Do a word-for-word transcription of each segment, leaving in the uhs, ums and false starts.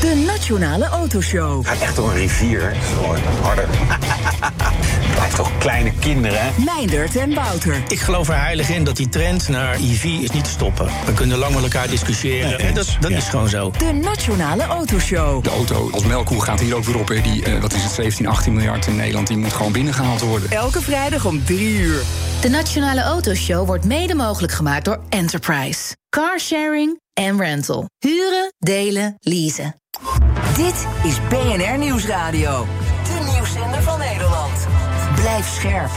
De Nationale Autoshow. Ga echt door een rivier. Zo harder. Blijft toch kleine kinderen, hè? Meindert en Wouter. Ik geloof er heilig in dat die trend naar E V is niet te stoppen. We kunnen lang met elkaar discussiëren. En dat dat ja. is gewoon zo. De Nationale Autoshow. De auto als melkkoe gaat hier ook weer op. Die, uh, wat is het, zeventien, achttien miljard in Nederland. Die moet gewoon binnengehaald worden. Elke vrijdag om drie uur. De Nationale Autoshow wordt mede mogelijk gemaakt door Enterprise. Carsharing en rental. Huren, delen, leasen. Dit is B N R Nieuwsradio. De nieuwszender van Nederland. Blijf scherp.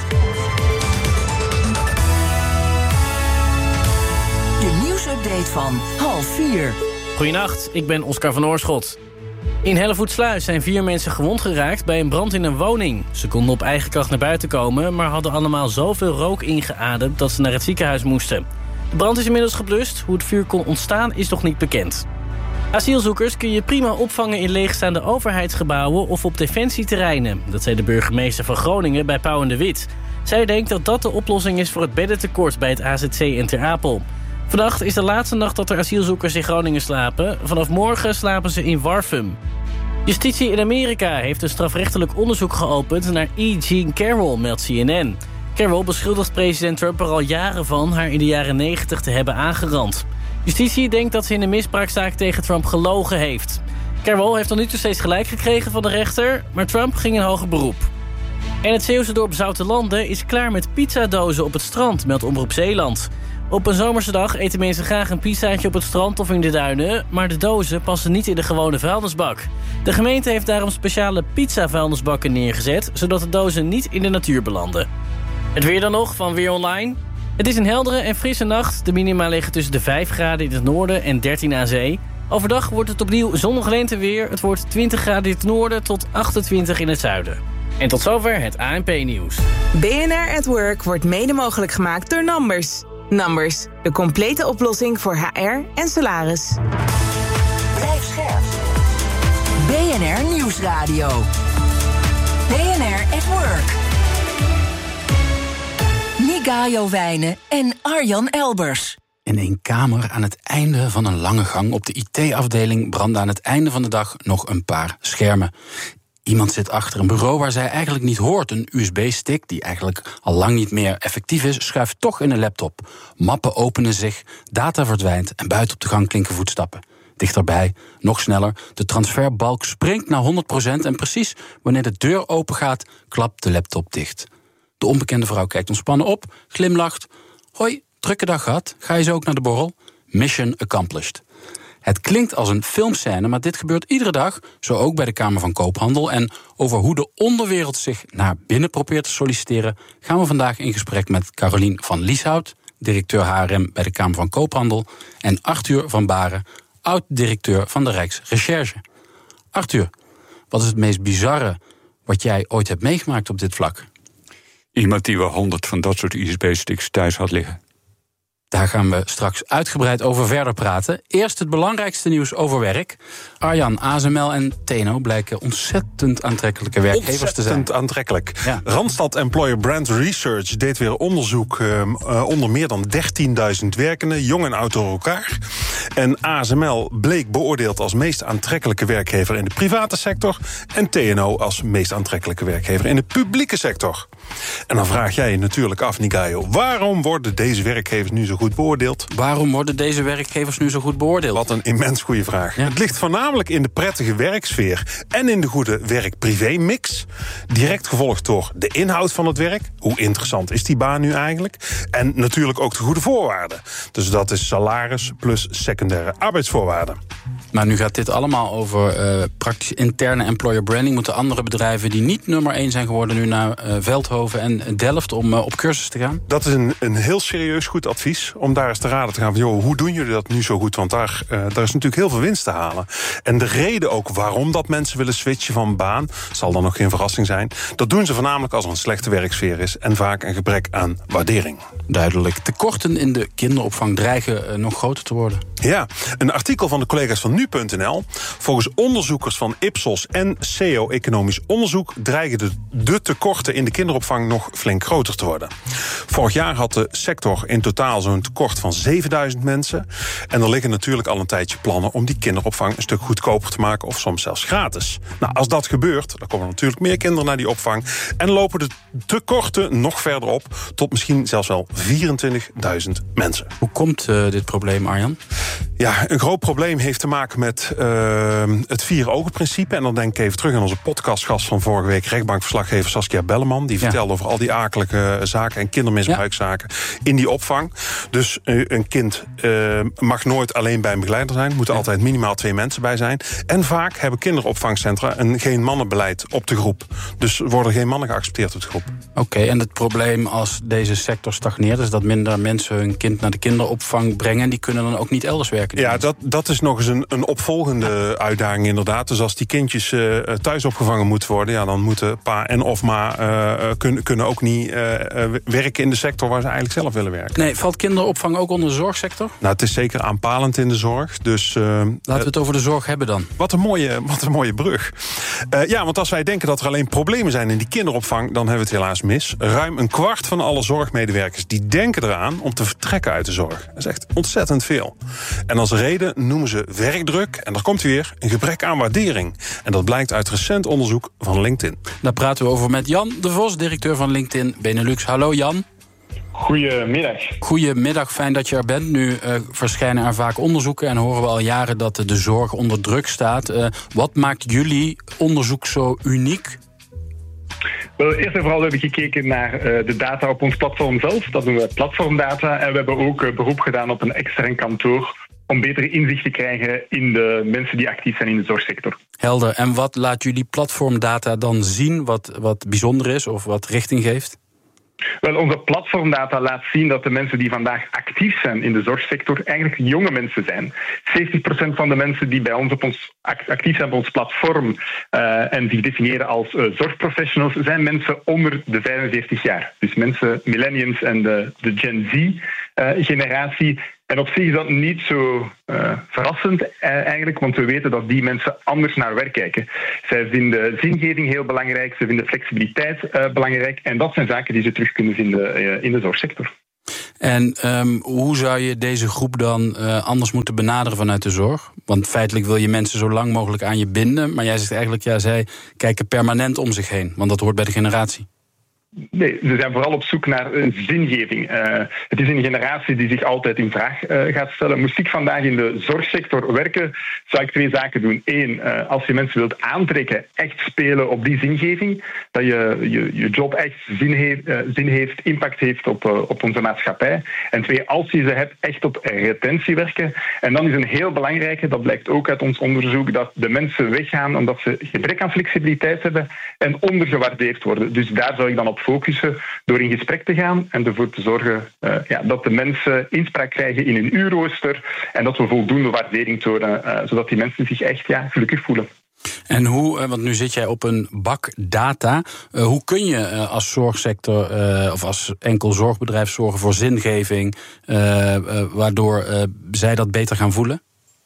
De nieuwsupdate van half vier. Goedenacht, ik ben Oscar van Oorschot. In Hellevoetsluis zijn vier mensen gewond geraakt bij een brand in een woning. Ze konden op eigen kracht naar buiten komen, maar hadden allemaal zoveel rook ingeademd dat ze naar het ziekenhuis moesten. De brand is inmiddels geblust. Hoe het vuur kon ontstaan is nog niet bekend. Asielzoekers kun je prima opvangen in leegstaande overheidsgebouwen of op defensieterreinen. Dat zei de burgemeester van Groningen bij Pauw en de Wit. Zij denkt dat dat de oplossing is voor het beddentekort bij het A Z C in Ter Apel. Vannacht is de laatste nacht dat er asielzoekers in Groningen slapen. Vanaf morgen slapen ze in Warfum. Justitie in Amerika heeft een strafrechtelijk onderzoek geopend naar E. Jean Carroll, meldt C N N. Carroll beschuldigt president Trump er al jaren van haar in de jaren negentig te hebben aangerand. Justitie denkt dat ze in de misbruikzaak tegen Trump gelogen heeft. Carroll heeft tot nu toe steeds gelijk gekregen van de rechter, maar Trump ging in hoger beroep. En het Zeeuwse dorp Zoutelande is klaar met pizzadozen op het strand, meldt Omroep Zeeland. Op een zomerse dag eten mensen graag een pizzaatje op het strand of in de duinen, maar de dozen passen niet in de gewone vuilnisbak. De gemeente heeft daarom speciale pizza-vuilnisbakken neergezet, zodat de dozen niet in de natuur belanden. Het weer dan nog van Weer Online. Het is een heldere en frisse nacht. De minima liggen tussen de vijf graden in het noorden en dertien aan zee. Overdag wordt het opnieuw zonnig lenteweer. Het wordt twintig graden in het noorden tot achtentwintig in het zuiden. En tot zover het A N P-nieuws. B N R at Work wordt mede mogelijk gemaakt door Numbers. Numbers, de complete oplossing voor H R en salaris. Blijf scherp. B N R Nieuwsradio. B N R at Work. Nigayo Wijnen en Arjan Elbers. In een kamer aan het einde van een lange gang op de I T-afdeling brandden aan het einde van de dag nog een paar schermen. Iemand zit achter een bureau waar zij eigenlijk niet hoort. Een U S B-stick, die eigenlijk al lang niet meer effectief is, schuift toch in een laptop. Mappen openen zich, data verdwijnt en buiten op de gang klinken voetstappen. Dichterbij, nog sneller, de transferbalk springt naar honderd procent... en precies wanneer de deur opengaat, klapt de laptop dicht. De onbekende vrouw kijkt ontspannen op, glimlacht. Hoi, drukke dag gehad, ga je zo ook naar de borrel? Mission accomplished. Het klinkt als een filmscène, maar dit gebeurt iedere dag, zo ook bij de Kamer van Koophandel. En over hoe de onderwereld zich naar binnen probeert te solliciteren, gaan we vandaag in gesprek met Carolien van Lieshout, directeur H R M bij de Kamer van Koophandel, en Arthur van Baren, oud-directeur van de Rijksrecherche. Arthur, wat is het meest bizarre wat jij ooit hebt meegemaakt op dit vlak? Iemand die wel honderd van dat soort U S B-sticks thuis had liggen. Daar gaan we straks uitgebreid over verder praten. Eerst het belangrijkste nieuws over werk. Arjan, A S M L en T N O blijken ontzettend aantrekkelijke werkgevers te zijn. Ontzettend aantrekkelijk. Ja. Randstad Employer Brand Research deed weer onderzoek uh, uh, onder meer dan dertienduizend werkenden, jong en oud door elkaar. En A S M L bleek beoordeeld als meest aantrekkelijke werkgever in de private sector en T N O als meest aantrekkelijke werkgever in de publieke sector. En dan vraag jij je natuurlijk af, Nigayo, waarom worden deze werkgevers nu zo goed beoordeeld? Waarom worden deze werkgevers nu zo goed beoordeeld? Wat een immens goede vraag. Ja. Het ligt voornamelijk in de prettige werksfeer en in de goede werk-privé-mix. Direct gevolgd door de inhoud van het werk. Hoe interessant is die baan nu eigenlijk? En natuurlijk ook de goede voorwaarden. Dus dat is salaris plus secundaire arbeidsvoorwaarden. Maar nu gaat dit allemaal over uh, praktisch interne employer branding. Moeten andere bedrijven die niet nummer één zijn geworden nu naar uh, Veldhoven en Delft om uh, op cursus te gaan? Dat is een, een heel serieus goed advies om daar eens te raden te gaan van, joh, hoe doen jullie dat nu zo goed? Want daar, uh, daar is natuurlijk heel veel winst te halen. En de reden ook waarom dat mensen willen switchen van baan, zal dan nog geen verrassing zijn. Dat doen ze voornamelijk als er een slechte werksfeer is en vaak een gebrek aan waardering. Duidelijk. Tekorten in de kinderopvang dreigen uh, nog groter te worden. Ja, een artikel van de collega collega's van nu punt n l. Volgens onderzoekers van Ipsos en C E O Economisch Onderzoek dreigen de, de tekorten in de kinderopvang nog flink groter te worden. Vorig jaar had de sector in totaal zo'n tekort van zevenduizend mensen. En er liggen natuurlijk al een tijdje plannen om die kinderopvang een stuk goedkoper te maken of soms zelfs gratis. Nou, als dat gebeurt, dan komen er natuurlijk meer kinderen naar die opvang en lopen de tekorten nog verder op tot misschien zelfs wel vierentwintigduizend mensen. Hoe komt uh, dit probleem, Arjan? Ja, een groot probleem heeft te maken met uh, het vier-ogen-principe. En dan denk ik even terug aan onze podcastgast van vorige week, rechtbankverslaggever Saskia Belleman. Die ja. vertelde over al die akelige zaken en kindermisbruikzaken ja. in die opvang. Dus uh, een kind uh, mag nooit alleen bij een begeleider zijn. Er moeten ja. altijd minimaal twee mensen bij zijn. En vaak hebben kinderopvangcentra een geen-mannenbeleid op de groep. Dus worden geen mannen geaccepteerd op de groep. Oké, okay, en het probleem als deze sector stagneert is dat minder mensen hun kind naar de kinderopvang brengen. Die kunnen dan ook niet elders werken. Ja, dat, dat is nog eens een, een opvolgende uitdaging inderdaad. Dus als die kindjes uh, thuis opgevangen moeten worden, ja, dan moeten pa en of ma uh, kunnen, kunnen ook niet uh, werken in de sector waar ze eigenlijk zelf willen werken. Nee, valt kinderopvang ook onder de zorgsector? Nou, het is zeker aanpalend in de zorg. Dus, uh, Laten we het over de zorg hebben dan. Wat een mooie, wat een mooie brug. Uh, ja, want als wij denken dat er alleen problemen zijn in die kinderopvang, dan hebben we het helaas mis. Ruim een kwart van alle zorgmedewerkers die denken eraan om te vertrekken uit de zorg. Dat is echt ontzettend veel. En als reden noemen ze werkdruk, en daar komt weer, een gebrek aan waardering. En dat blijkt uit recent onderzoek van LinkedIn. Daar praten we over met Jan de Vos, directeur van LinkedIn Benelux. Hallo Jan. Goedemiddag. Goedemiddag, fijn dat je er bent. Nu uh, verschijnen er vaak onderzoeken en horen we al jaren dat de zorg onder druk staat. Uh, wat maakt jullie onderzoek zo uniek? Wel, eerst en vooral hebben we gekeken naar uh, de data op ons platform zelf. Dat doen we platformdata. En we hebben ook uh, beroep gedaan op een extern kantoor om betere inzicht te krijgen in de mensen die actief zijn in de zorgsector. Helder. En wat laat jullie platformdata dan zien wat, wat bijzonder is of wat richting geeft? Wel, onze platformdata laat zien dat de mensen die vandaag actief zijn in de zorgsector eigenlijk jonge mensen zijn. zeventig procent van de mensen die bij ons op ons actief zijn op ons platform uh, en zich definiëren als uh, zorgprofessionals zijn mensen onder de vijfenveertig jaar. Dus mensen, millennials en de, de Gen Z-generatie. Uh, En op zich is dat niet zo uh, verrassend uh, eigenlijk, want we weten dat die mensen anders naar werk kijken. Zij vinden zingeving heel belangrijk, ze vinden flexibiliteit uh, belangrijk. En dat zijn zaken die ze terug kunnen vinden uh, in de zorgsector. En um, hoe zou je deze groep dan uh, anders moeten benaderen vanuit de zorg? Want feitelijk wil je mensen zo lang mogelijk aan je binden. Maar jij zegt eigenlijk, ja, zij kijken permanent om zich heen, want dat hoort bij de generatie. Nee, ze zijn vooral op zoek naar uh, zingeving. Uh, het is een generatie die zich altijd in vraag uh, gaat stellen. Moest ik vandaag in de zorgsector werken, zou ik twee zaken doen. Eén, uh, als je mensen wilt aantrekken, echt spelen op die zingeving. Dat je je, je job echt zin heeft, uh, zin heeft, impact heeft op, uh, op onze maatschappij. En twee, als je ze hebt, echt op retentie werken. En dan is een heel belangrijke, dat blijkt ook uit ons onderzoek, dat de mensen weggaan omdat ze gebrek aan flexibiliteit hebben en ondergewaardeerd worden. Dus daar zou ik dan op focussen door in gesprek te gaan en ervoor te zorgen uh, ja, dat de mensen inspraak krijgen in hun uurrooster en dat we voldoende waardering tonen, uh, zodat die mensen zich echt ja, gelukkig voelen. En hoe, want nu zit jij op een bak data, uh, hoe kun je uh, als zorgsector uh, of als enkel zorgbedrijf zorgen voor zingeving, uh, uh, waardoor uh, zij dat beter gaan voelen?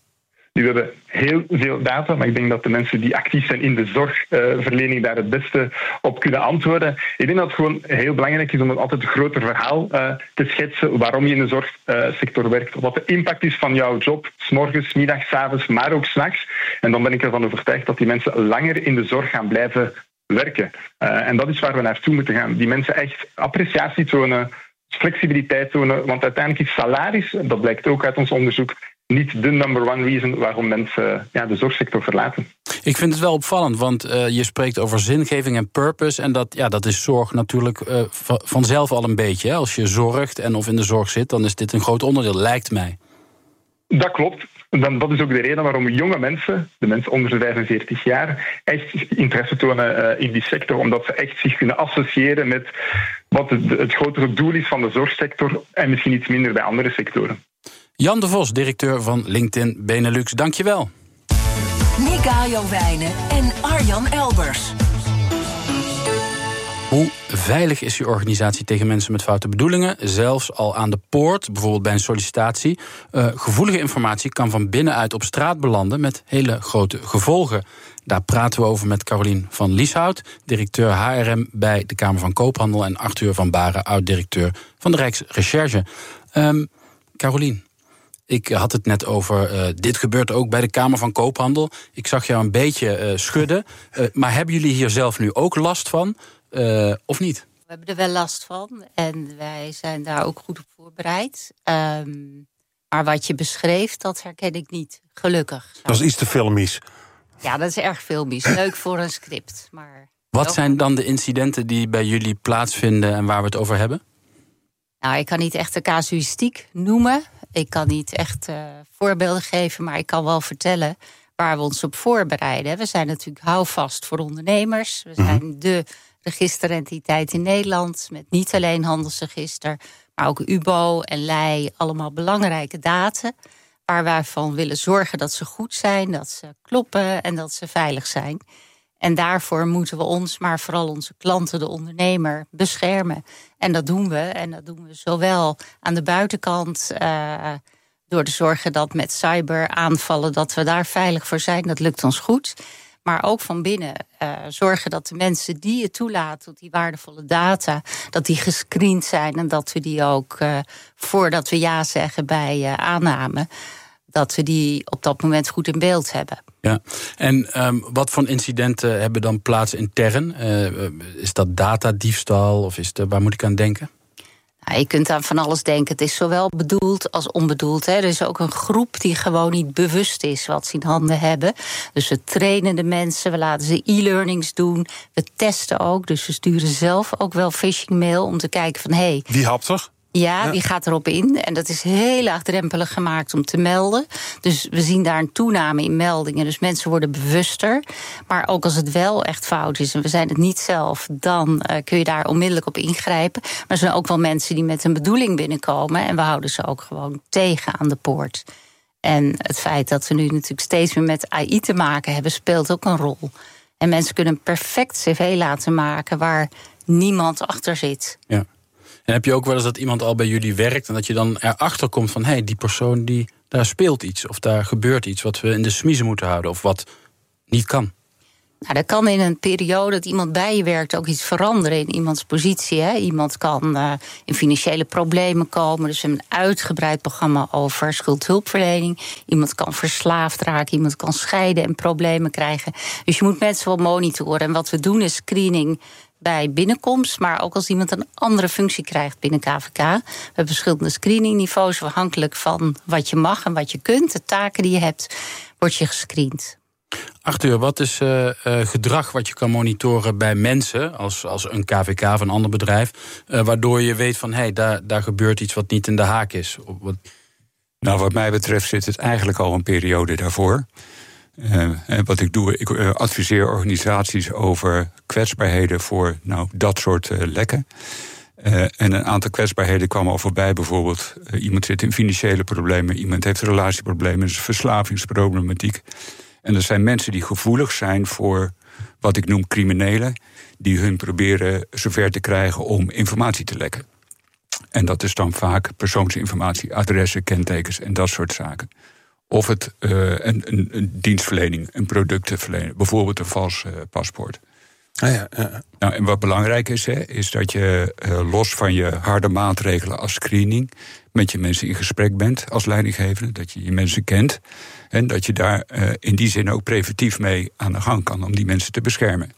Nu, we hebben heel veel data, maar ik denk dat de mensen die actief zijn in de zorgverlening uh, daar het beste op kunnen antwoorden. Ik denk dat het gewoon heel belangrijk is om het altijd een groter verhaal uh, te schetsen waarom je in de zorgsector uh, werkt, wat de impact is van jouw job, 's morgens, 's middags, 's avonds, maar ook 's nachts. En dan ben ik ervan overtuigd dat die mensen langer in de zorg gaan blijven werken. Uh, en dat is waar we naartoe moeten gaan. Die mensen echt appreciatie tonen, flexibiliteit tonen, want uiteindelijk is salaris, dat blijkt ook uit ons onderzoek, niet de number one reason waarom mensen ja, de zorgsector verlaten. Ik vind het wel opvallend, want uh, je spreekt over zingeving en purpose. En dat, ja, dat is zorg natuurlijk uh, v- vanzelf al een beetje. Hè? Als je zorgt en of in de zorg zit, dan is dit een groot onderdeel, lijkt mij. Dat klopt. Dan, dat is ook de reden waarom jonge mensen, de mensen onder de vijfenveertig jaar, echt interesse tonen uh, in die sector. Omdat ze echt zich kunnen associëren met wat het, het grotere doel is van de zorgsector en misschien iets minder bij andere sectoren. Jan de Vos, directeur van LinkedIn Benelux, dank je wel. Nick Ajo Wijnen en Arjan Elbers. Hoe veilig is die organisatie tegen mensen met foute bedoelingen. Zelfs al aan de poort, bijvoorbeeld bij een sollicitatie. Uh, gevoelige informatie kan van binnenuit op straat belanden met hele grote gevolgen. Daar praten we over met Carolien van Lieshout, directeur H R M bij de Kamer van Koophandel, en Arthur van Baren, oud-directeur van de Rijksrecherche. Um, Carolien, ik had het net over, uh, dit gebeurt ook bij de Kamer van Koophandel. Ik zag jou een beetje uh, schudden. Uh, maar hebben jullie hier zelf nu ook last van, uh, of niet? We hebben er wel last van en wij zijn daar ook goed op voorbereid. Um, maar wat je beschreef, dat herken ik niet, gelukkig. Dat is iets te filmisch. Ja, dat is erg filmisch. Leuk voor een script. Maar wat zijn dan de incidenten die bij jullie plaatsvinden en waar we het over hebben? Nou, ik kan niet echt de casuïstiek noemen. Ik kan niet echt uh, voorbeelden geven, maar ik kan wel vertellen waar we ons op voorbereiden. We zijn natuurlijk houvast voor ondernemers. We zijn mm-hmm. de registerentiteit in Nederland met niet alleen handelsregister, maar ook U B O en L E I, allemaal belangrijke data waar wij van willen zorgen dat ze goed zijn, dat ze kloppen en dat ze veilig zijn. En daarvoor moeten we ons, maar vooral onze klanten, de ondernemer, beschermen. En dat doen we. En dat doen we zowel aan de buitenkant, uh, door te zorgen dat met cyberaanvallen, dat we daar veilig voor zijn. Dat lukt ons goed. Maar ook van binnen uh, zorgen dat de mensen die je toelaten tot die waardevolle data, dat die gescreend zijn en dat we die ook, uh, voordat we ja zeggen bij uh, aanname, dat we die op dat moment goed in beeld hebben. Ja, en um, wat voor incidenten hebben dan plaats intern? Uh, is dat datadiefstal of is het, waar moet ik aan denken? Nou, je kunt aan van alles denken. Het is zowel bedoeld als onbedoeld. Hè. Er is ook een groep die gewoon niet bewust is wat ze in handen hebben. Dus we trainen de mensen, we laten ze e-learnings doen. We testen ook, dus we sturen zelf ook wel phishing mail om te kijken van, hé, hey, wie hapt er? Ja, ja, die gaat erop in. En dat is heel laagdrempelig gemaakt om te melden. Dus we zien daar een toename in meldingen. Dus mensen worden bewuster. Maar ook als het wel echt fout is en we zijn het niet zelf, dan uh, kun je daar onmiddellijk op ingrijpen. Maar er zijn ook wel mensen die met een bedoeling binnenkomen en we houden ze ook gewoon tegen aan de poort. En het feit dat we nu natuurlijk steeds meer met A I te maken hebben, speelt ook een rol. En mensen kunnen een perfect cv laten maken waar niemand achter zit. Ja. En heb je ook wel eens dat iemand al bij jullie werkt en dat je dan erachter komt van, hé, hey, die persoon, die, daar speelt iets of daar gebeurt iets wat we in de smiezen moeten houden of wat niet kan? Nou, dat kan in een periode dat iemand bij je werkt ook iets veranderen in iemands positie. Hè. Iemand kan uh, in financiële problemen komen. Dus we hebben een uitgebreid programma over schuldhulpverlening. Iemand kan verslaafd raken, iemand kan scheiden en problemen krijgen. Dus je moet mensen wel monitoren. En wat we doen is screening bij binnenkomst, maar ook als iemand een andere functie krijgt binnen K V K. We hebben verschillende screeningniveaus, afhankelijk van wat je mag en wat je kunt, de taken die je hebt, word je gescreend. Arthur, wat is uh, uh, gedrag wat je kan monitoren bij mensen, als, als een K V K of een ander bedrijf, uh, waardoor je weet van, hé, hey, daar, daar gebeurt iets wat niet in de haak is? Wat... Nou, wat mij betreft zit het eigenlijk al een periode daarvoor. Uh, wat ik doe, ik uh, adviseer organisaties over kwetsbaarheden voor nou, dat soort uh, lekken. Uh, en een aantal kwetsbaarheden kwamen al voorbij. Bijvoorbeeld, uh, iemand zit in financiële problemen, iemand heeft relatieproblemen, dus verslavingsproblematiek. En er zijn mensen die gevoelig zijn voor wat ik noem criminelen, die hun proberen zover te krijgen om informatie te lekken. En dat is dan vaak persoonsinformatie, adressen, kentekens en dat soort zaken. Of het uh, een, een, een dienstverlening, een productenverlening, bijvoorbeeld een vals uh, paspoort. Ah ja, ja. Nou, en wat belangrijk is, hè, is dat je uh, los van je harde maatregelen als screening met je mensen in gesprek bent als leidinggevende, dat je je mensen kent en dat je daar uh, in die zin ook preventief mee aan de gang kan om die mensen te beschermen.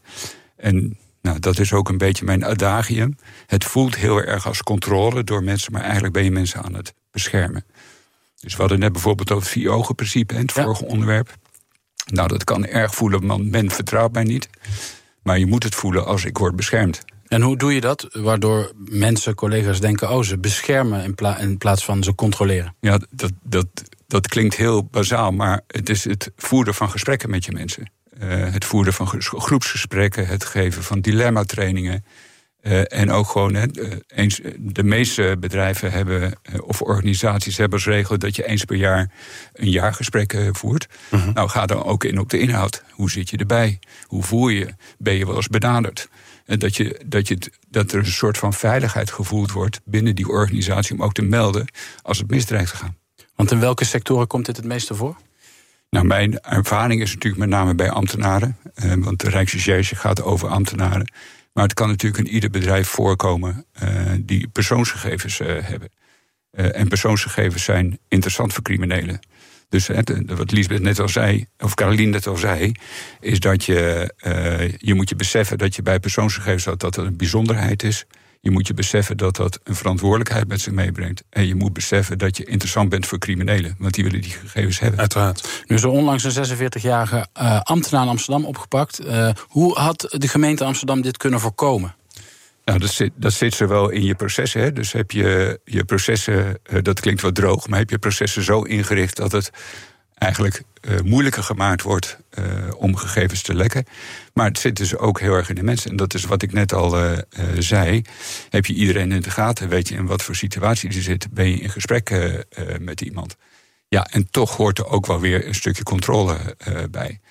En nou, dat is ook een beetje mijn adagium. Het voelt heel erg als controle door mensen, maar eigenlijk ben je mensen aan het beschermen. Dus we hadden net bijvoorbeeld over het vier-ogen-principe, het ja. vorige onderwerp. Nou, dat kan erg voelen, want men vertrouwt mij niet. Maar je moet het voelen als ik word beschermd. En hoe doe je dat? Waardoor mensen, collega's denken, oh, ze beschermen in, pla- in plaats van ze controleren. Ja, dat, dat, dat klinkt heel bazaal, maar het is het voeren van gesprekken met je mensen. Uh, het voeren van groepsgesprekken, het geven van dilemma-trainingen. Uh, en ook gewoon, hè, eens, de meeste bedrijven hebben, of organisaties hebben als regel dat je eens per jaar een jaargesprek uh, voert. Uh-huh. Nou, ga dan ook in op de inhoud. Hoe zit je erbij? Hoe voel je? Ben je wel eens benaderd? En dat, je, dat, je, dat er een soort van veiligheid gevoeld wordt binnen die organisatie om ook te melden als het misdreigt te gaan. Want in welke sectoren komt dit het meeste voor? Nou, mijn ervaring is natuurlijk met name bij ambtenaren. Eh, want de Rijksrecherche gaat over ambtenaren. Maar het kan natuurlijk in ieder bedrijf voorkomen uh, die persoonsgegevens uh, hebben. Uh, en persoonsgegevens zijn interessant voor criminelen. Dus hè, de, wat Liesbeth net al zei, of Caroline net al zei, is dat je, uh, je moet je beseffen dat je bij persoonsgegevens dat dat een bijzonderheid is. Je moet je beseffen dat dat een verantwoordelijkheid met zich meebrengt. En je moet beseffen dat je interessant bent voor criminelen. Want die willen die gegevens hebben. Uiteraard. Nu is er onlangs een zesenveertigjarige uh, ambtenaar in Amsterdam opgepakt. Uh, hoe had de gemeente Amsterdam dit kunnen voorkomen? Nou, dat zit, dat zit zowel in je processen. Hè. Dus heb je je processen, uh, dat klinkt wat droog, maar heb je processen zo ingericht dat het eigenlijk uh, moeilijker gemaakt wordt uh, om gegevens te lekken. Maar het zit dus ook heel erg in de mensen. En dat is wat ik net al uh, uh, zei. Heb je iedereen in de gaten, weet je in wat voor situatie die zit, ben je in gesprek uh, uh, met iemand. Ja, en toch hoort er ook wel weer een stukje controle uh, bij.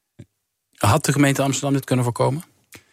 Had de gemeente Amsterdam dit kunnen voorkomen?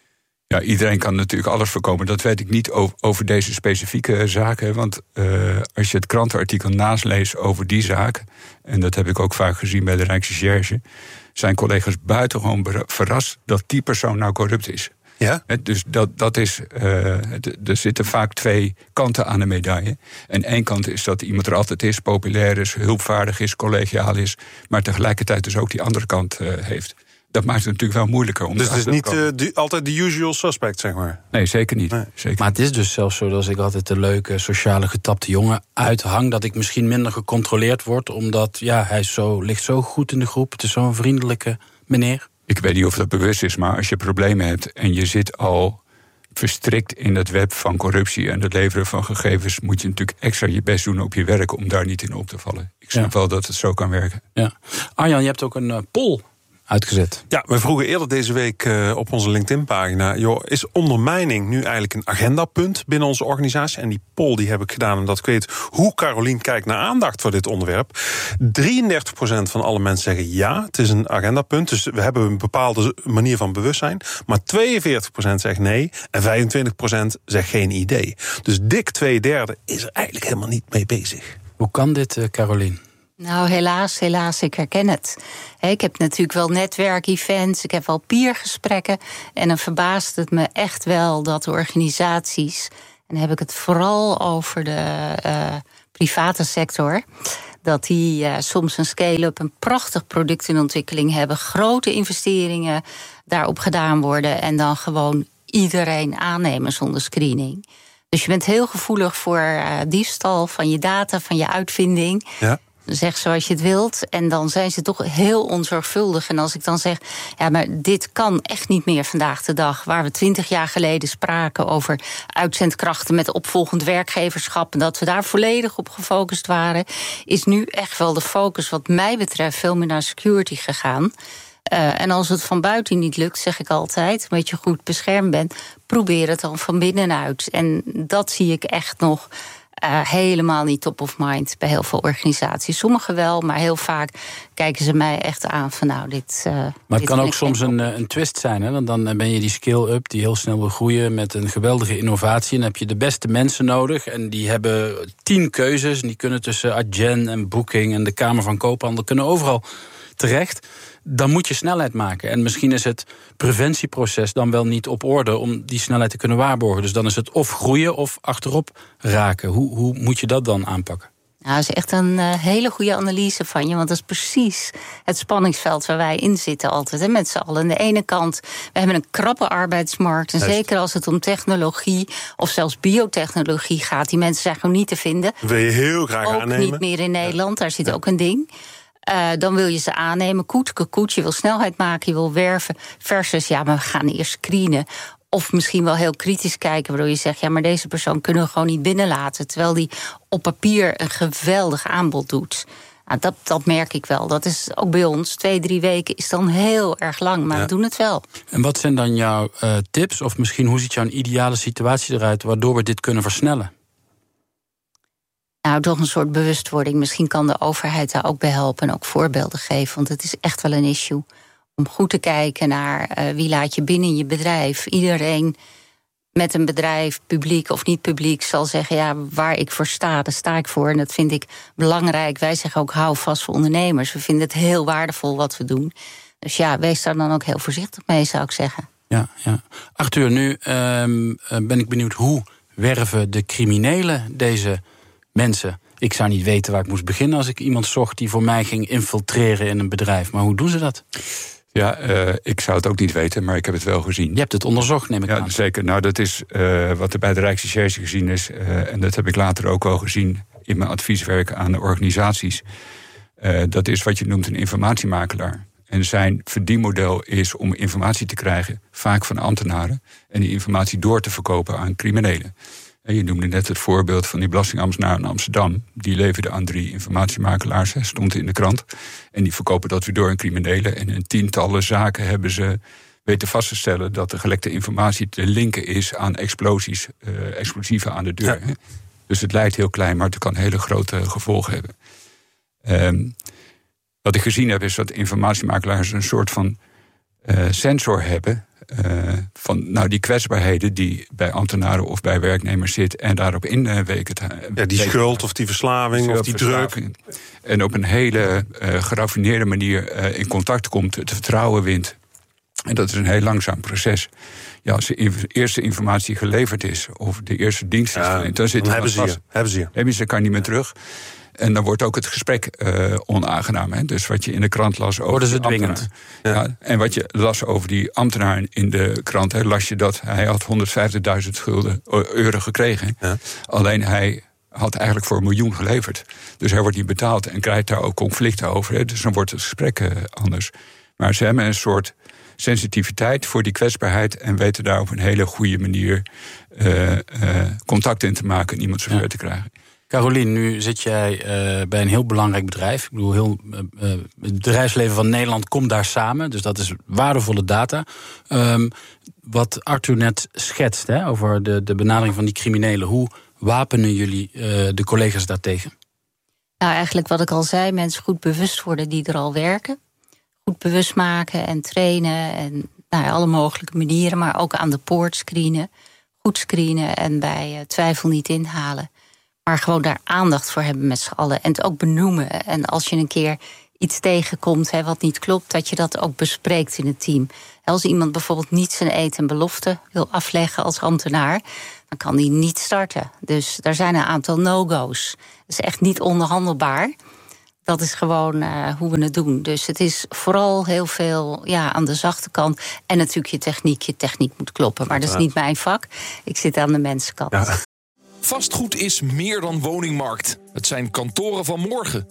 Ja, iedereen kan natuurlijk alles voorkomen. Dat weet ik niet over, over deze specifieke zaken. Want uh, als je het krantenartikel nasleest over die zaak, en dat heb ik ook vaak gezien bij de Rijksrecherche, zijn collega's buitengewoon verrast dat die persoon nou corrupt is. Ja? He, dus dat, dat is, uh, er zitten vaak twee kanten aan de medaille. En één kant is dat iemand er altijd is, populair is, hulpvaardig is, collegiaal is, maar tegelijkertijd dus ook die andere kant uh, heeft. Dat maakt het natuurlijk wel moeilijker. Om dus het is niet uh, die, altijd de usual suspect, zeg maar? Nee, zeker niet. Nee. Zeker. Maar het is dus zelfs zo dat ik altijd de leuke, sociale, getapte jongen uithang, dat ik misschien minder gecontroleerd word, omdat ja, hij zo, ligt zo goed in de groep. Het is zo'n vriendelijke meneer. Ik weet niet of dat bewust is, maar als je problemen hebt en je zit al verstrikt in het web van corruptie en het leveren van gegevens, moet je natuurlijk extra je best doen op je werk om daar niet in op te vallen. Ik snap ja. wel dat het zo kan werken. Ja. Arjan, je hebt ook een uh, poll uitgezet. Ja, we vroegen eerder deze week uh, op onze LinkedIn-pagina, joh, is ondermijning nu eigenlijk een agendapunt binnen onze organisatie? En die poll die heb ik gedaan omdat ik weet hoe Caroline kijkt naar aandacht voor dit onderwerp. drieëndertig procent van alle mensen zeggen ja, het is een agendapunt. Dus we hebben een bepaalde manier van bewustzijn. Maar tweeënveertig procent zegt nee en vijfentwintig procent zegt geen idee. Dus dik twee derde is er eigenlijk helemaal niet mee bezig. Hoe kan dit, uh, Caroline? Nou, helaas, helaas, ik herken het. Ik heb natuurlijk wel netwerkevents, ik heb wel peergesprekken. En dan verbaast het me echt wel dat de organisaties, en dan heb ik het vooral over de uh, private sector, dat die uh, soms een scale-up, een prachtig product in ontwikkeling hebben, grote investeringen daarop gedaan worden en dan gewoon iedereen aannemen zonder screening. Dus je bent heel gevoelig voor uh, diefstal van je data, van je uitvinding. Ja. Zeg zoals je het wilt. En dan zijn ze toch heel onzorgvuldig. En als ik dan zeg, ja, maar dit kan echt niet meer vandaag de dag. Waar we twintig jaar geleden spraken over uitzendkrachten met opvolgend werkgeverschap, en dat we daar volledig op gefocust waren, is nu echt wel de focus wat mij betreft veel meer naar security gegaan. Uh, en als het van buiten niet lukt, zeg ik altijd, omdat je goed beschermd bent, probeer het dan van binnenuit. En dat zie ik echt nog Uh, helemaal niet top of mind bij heel veel organisaties. Sommigen wel, maar heel vaak kijken ze mij echt aan van nou, dit. Uh, maar dit het kan ook soms een, een twist zijn. Hè? Want dan ben je die scale-up die heel snel wil groeien met een geweldige innovatie. En dan heb je de beste mensen nodig. En die hebben tien keuzes. En die kunnen tussen Adyen en Booking en de Kamer van Koophandel kunnen overal terecht. Dan moet je snelheid maken. En misschien is het preventieproces dan wel niet op orde om die snelheid te kunnen waarborgen. Dus dan is het of groeien of achterop raken. Hoe, hoe moet je dat dan aanpakken? Nou, dat is echt een uh, hele goede analyse van je. Want dat is precies het spanningsveld waar wij in zitten altijd. Hè, met z'n allen. Aan de ene kant, we hebben een krappe arbeidsmarkt. En zeker als het om technologie of zelfs biotechnologie gaat. Die mensen zijn gewoon niet te vinden. Wil je heel graag ook aannemen? Niet meer in Nederland, ja. daar zit ja. ook een ding. Uh, dan wil je ze aannemen, koetke koet, je wil snelheid maken, je wil werven. Versus, ja, maar we gaan eerst screenen. Of misschien wel heel kritisch kijken, waardoor je zegt, ja, maar deze persoon kunnen we gewoon niet binnenlaten. Terwijl die op papier een geweldig aanbod doet. Nou, dat, dat merk ik wel. Dat is ook bij ons. Twee, drie weken is dan heel erg lang, maar ja. we doen het wel. En wat zijn dan jouw uh, tips? Of misschien hoe ziet jouw ideale situatie eruit waardoor we dit kunnen versnellen? Nou, toch een soort bewustwording. Misschien kan de overheid daar ook bij helpen en ook voorbeelden geven. Want het is echt wel een issue. Om goed te kijken naar uh, wie laat je binnen in je bedrijf. Iedereen met een bedrijf, publiek of niet publiek, zal zeggen, ja, waar ik voor sta, daar sta ik voor. En dat vind ik belangrijk. Wij zeggen ook, hou vast voor ondernemers. We vinden het heel waardevol wat we doen. Dus ja, wees daar dan ook heel voorzichtig mee, zou ik zeggen. Ja, ja. Arthur, nu um, ben ik benieuwd, hoe werven de criminelen deze mensen? Ik zou niet weten waar ik moest beginnen als ik iemand zocht die voor mij ging infiltreren in een bedrijf. Maar hoe doen ze dat? Ja, uh, ik zou het ook niet weten, maar ik heb het wel gezien. Je hebt het onderzocht, neem ik ja, aan. Zeker. Nou, dat is uh, wat er bij de Rijksrecherche gezien is. Uh, en dat heb ik later ook wel gezien in mijn advieswerk aan de organisaties. Uh, dat is wat je noemt een informatiemakelaar. En zijn verdienmodel is om informatie te krijgen, vaak van ambtenaren, en die informatie door te verkopen aan criminelen. En je noemde net het voorbeeld van die belastingambtenaar in Amsterdam. Die leverde aan drie informatiemakelaars, stond in de krant. En die verkopen dat weer door aan criminelen. En in tientallen zaken hebben ze weten vast te stellen dat de gelekte informatie te linken is aan explosies, uh, explosieven aan de deur. Ja. Dus het lijkt heel klein, maar het kan hele grote gevolgen hebben. Um, wat ik gezien heb is dat informatiemakelaars een soort van uh, sensor hebben. Uh, van nou, die kwetsbaarheden die bij ambtenaren of bij werknemers zitten en daarop inweken. Ja, die schuld of die verslaving of die druk. En op een hele uh, geraffineerde manier uh, in contact komt, het vertrouwen wint. En dat is een heel langzaam proces. Ja, als de eerste informatie geleverd is of de eerste dienst is ja, verleend, dan zit dan hebben ze vast. je. Hebben ze je. Hebben ze, kan niet meer terug. En dan wordt ook het gesprek uh, onaangenaam. Hè? Dus wat je in de krant las over. Worden ze dwingend? Ja. Ja, en wat je las over die ambtenaar in de krant, hè, las je dat hij had honderdvijftigduizend gulden euro gekregen. Ja. Alleen hij had eigenlijk voor een miljoen geleverd. Dus hij wordt niet betaald en krijgt daar ook conflicten over. Hè? Dus dan wordt het gesprek uh, anders. Maar ze hebben een soort sensitiviteit voor die kwetsbaarheid en weten daar op een hele goede manier uh, uh, contact in te maken en iemand zover ja. te krijgen. Carolien, nu zit jij uh, bij een heel belangrijk bedrijf. Ik bedoel, heel, uh, het bedrijfsleven van Nederland komt daar samen. Dus dat is waardevolle data. Um, wat Arthur net schetst, hè, over de, de benadering van die criminelen. Hoe wapenen jullie uh, de collega's daartegen? Nou, eigenlijk wat ik al zei, mensen goed bewust worden die er al werken. Goed bewust maken en trainen en nou ja, alle mogelijke manieren. Maar ook aan de poort screenen. Goed screenen en bij uh, twijfel niet inhalen. Maar gewoon daar aandacht voor hebben met z'n allen. En het ook benoemen. En als je een keer iets tegenkomt hè, wat niet klopt, dat je dat ook bespreekt in het team. Als iemand bijvoorbeeld niet zijn eet en belofte wil afleggen als ambtenaar, dan kan die niet starten. Dus daar zijn een aantal no-go's. Dat is echt niet onderhandelbaar. Dat is gewoon uh, hoe we het doen. Dus het is vooral heel veel ja, aan de zachte kant. En natuurlijk je techniek. Je techniek moet kloppen. Maar dat is niet mijn vak. Ik zit aan de mensenkant. Ja. Vastgoed is meer dan woningmarkt. Het zijn kantoren van morgen.